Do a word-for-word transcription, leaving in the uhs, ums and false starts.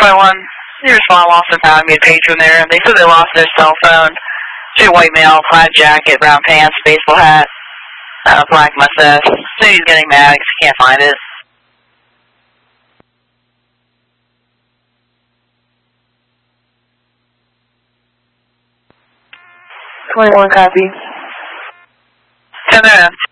twenty-one, you respond lost and found me a patron there. They said they lost their cell phone. Two white male, plaid jacket, brown pants, baseball hat, uh, black mustache. So he's getting mad because he can't find it. twenty-one copy. ten there,